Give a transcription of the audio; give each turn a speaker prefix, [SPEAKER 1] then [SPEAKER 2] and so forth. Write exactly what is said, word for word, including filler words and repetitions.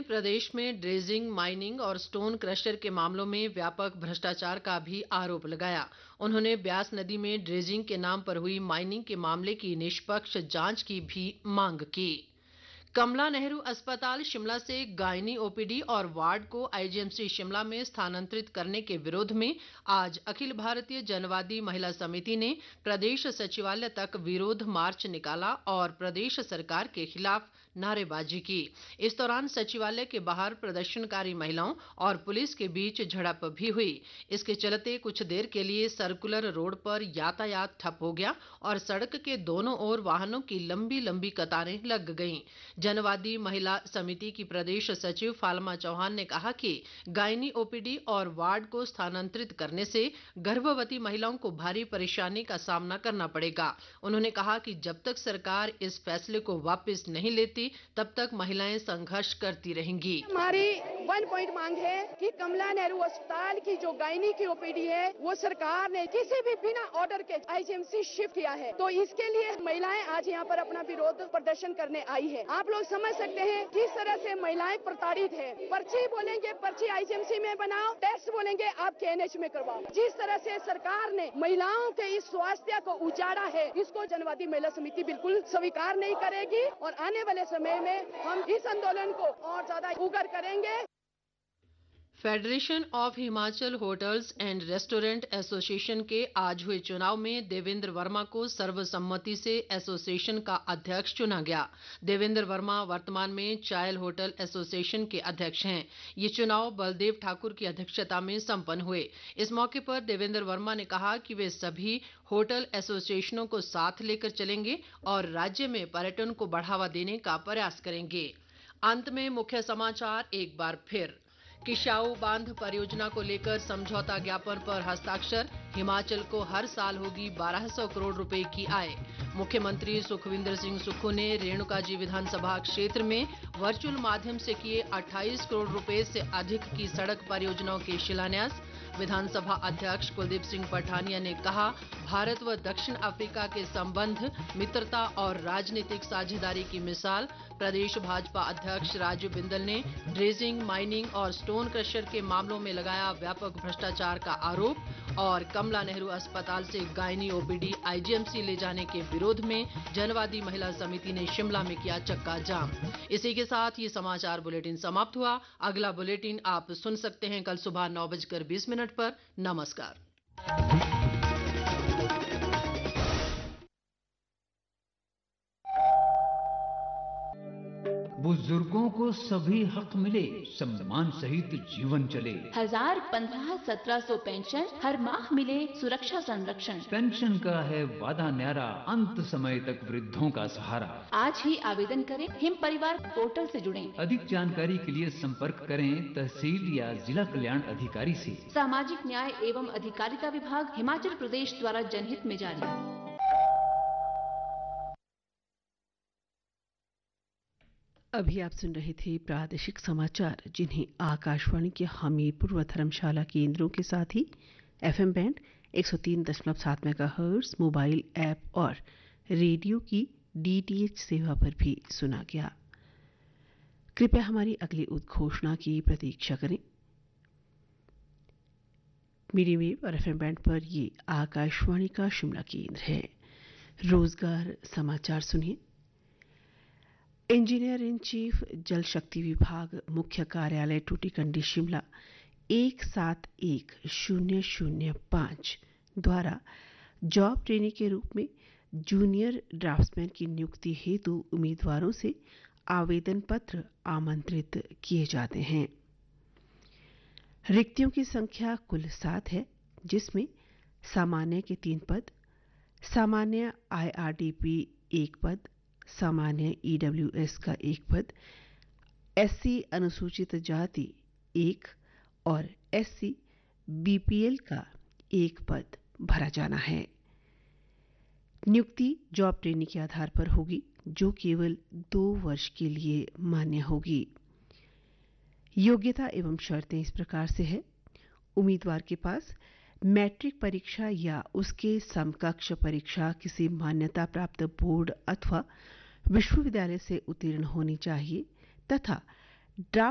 [SPEAKER 1] प्रदेश में dredging, mining और stone crusher के मामलों में व्यापक भ्रष्टाचार का भी आरोप लगाया। उन्होंने ब्यास नदी में ड्रेजिंग के नाम पर हुई माइनिंग के मामले की निष्पक्ष जांच की भी मांग की। कमला नेहरू अस्पताल शिमला से गायनी ओपीडी और वार्ड को आईजीएमसी शिमला में स्थानांतरित करने के विरोध में आज अखिल भारतीय जनवादी महिला समिति ने प्रदेश सचिवालय तक विरोध मार्च निकाला और प्रदेश सरकार के खिलाफ नारेबाजी की। इस दौरान सचिवालय के बाहर प्रदर्शनकारी महिलाओं और पुलिस के बीच झड़प भी हुई। इसके चलते कुछ देर के लिए सर्कुलर रोड पर यातायात ठप हो गया और सड़क के दोनों ओर वाहनों की लंबी लंबी कतारें लग गईं। जनवादी महिला समिति की प्रदेश सचिव फालमा चौहान ने कहा कि गायनी ओपीडी और वार्ड को स्थानांतरित करने से गर्भवती महिलाओं को भारी परेशानी का सामना करना पड़ेगा। उन्होंने कहा कि जब तक सरकार इस फैसले को वापस नहीं लेती तब तक महिलाएं संघर्ष करती रहेंगी।
[SPEAKER 2] हमारी वन पॉइंट मांग है कि कमला नेहरू अस्पताल की जो गायनी की ओपीडी है वो सरकार ने किसी भी बिना ऑर्डर के आईजीएमसी शिफ्ट किया है, तो इसके लिए महिलाएं आज यहाँ पर अपना विरोध प्रदर्शन करने आई है। आप लोग समझ सकते हैं किस तरह से महिलाएं प्रताड़ित है। पर्ची बोलेंगे पर्ची आईजीएमसी में बनाओ, टेस्ट बोलेंगे आप केएनएच में करवाओ। जिस तरह से सरकार ने महिलाओं के इस स्वास्थ्य को उजाड़ा है, इसको जनवादी महिला समिति बिल्कुल स्वीकार नहीं करेगी और आने वाले समय में हम इस आंदोलन को और ज्यादा उग्र करेंगे।
[SPEAKER 1] Federation of Himachal hotels and restaurant association के आज हुए चुनाव में देवेंद्र वर्मा को सर्वसम्मति से एसोसिएशन का अध्यक्ष चुना गया। देवेंद्र वर्मा वर्तमान में चायल होटल एसोसिएशन के अध्यक्ष हैं। ये चुनाव बलदेव ठाकुर की अध्यक्षता में संपन्न हुए। इस मौके पर देवेंद्र वर्मा ने कहा कि वे सभी होटल एसोसिएशनों को साथ लेकर चलेंगे और राज्य में पर्यटन को बढ़ावा देने का प्रयास करेंगे। अंत में मुख्य समाचार एक बार फिर। किशाऊ बांध परियोजना को लेकर समझौता ज्ञापन पर हस्ताक्षर। हिमाचल को हर साल होगी बारह सौ करोड़ रुपए की आय। मुख्यमंत्री सुखविंदर सिंह सुक्खू ने रेणुकाजी विधानसभा क्षेत्र में वर्चुअल माध्यम से किए अट्ठाईस करोड़ रुपए से अधिक की सड़क परियोजनाओं के शिलान्यास। विधानसभा अध्यक्ष कुलदीप सिंह पठानिया ने कहा, भारत व दक्षिण अफ्रीका के संबंध मित्रता और राजनीतिक साझेदारी की मिसाल। प्रदेश भाजपा अध्यक्ष राजू बिंदल ने ड्रेजिंग, माइनिंग और स्टोन क्रशर के मामलों में लगाया व्यापक भ्रष्टाचार का आरोप। और कमला नेहरू अस्पताल से गायनी ओपीडी आईजीएमसी ले जाने के विरोध में जनवादी महिला समिति ने शिमला में किया चक्का जाम। इसी के साथ ये समाचार बुलेटिन समाप्त हुआ। अगला बुलेटिन आप सुन सकते हैं कल सुबह नौ बजकर बीस मिनट पर। नमस्कार।
[SPEAKER 3] बुजुर्गों को सभी हक मिले, सम्मान सहित जीवन चले।
[SPEAKER 4] हजार पंद्रह सत्रह सौ पेंशन, हर माह मिले सुरक्षा संरक्षण।
[SPEAKER 3] पेंशन का है वादा न्यारा, अंत समय तक वृद्धों का सहारा।
[SPEAKER 4] आज ही आवेदन करें, हिम परिवार पोर्टल से जुड़ें।
[SPEAKER 3] अधिक जानकारी के लिए संपर्क करें तहसील या जिला कल्याण अधिकारी से।
[SPEAKER 4] सामाजिक न्याय एवं अधिकारिता विभाग, हिमाचल प्रदेश द्वारा जनहित में जारी।
[SPEAKER 5] अभी आप सुन रहे थे प्रादेशिक समाचार, जिन्हें आकाशवाणी के हमीरपुर व धर्मशाला केंद्रों के साथ ही एफएम बैंड एक सौ तीन दशमलव सात मेगाहर्ट्ज, मोबाइल ऐप और रेडियो की डीटीएच सेवा पर भी सुना गया। कृपया हमारी अगली उद्घोषणा की प्रतीक्षा करें। मीडियम वेव और एफएम बैंड पर ये आकाशवाणी का शिमला केंद्र है। रोजगार समाचार सुनिए। इंजीनियर इन चीफ जल शक्ति विभाग, मुख्य कार्यालय टूटीकंडी शिमला एक सात एक शून्य शून्य पाँच द्वारा जॉब ट्रेनी के रूप में जूनियर ड्राफ्ट्समैन की नियुक्ति हेतु उम्मीदवारों से आवेदन पत्र आमंत्रित किए जाते हैं। रिक्तियों की संख्या कुल सात है, जिसमें सामान्य के तीन पद, सामान्य आईआरडीपी एक पद, सामान्य ईडब्ल्यूएस का एक पद, एससी अनुसूचित जाति एक और एससी बीपीएल का एक पद भरा जाना है। नियुक्ति जॉब ट्रेनिंग के आधार पर होगी, जो केवल दो वर्ष के लिए मान्य होगी। योग्यता एवं शर्तें इस प्रकार से है। उम्मीदवार के पास मैट्रिक परीक्षा या उसके समकक्ष परीक्षा किसी मान्यता प्राप्त बोर्ड अथवा विश्वविद्यालय से उत्तीर्ण होनी चाहिए तथा ड्राफ्ट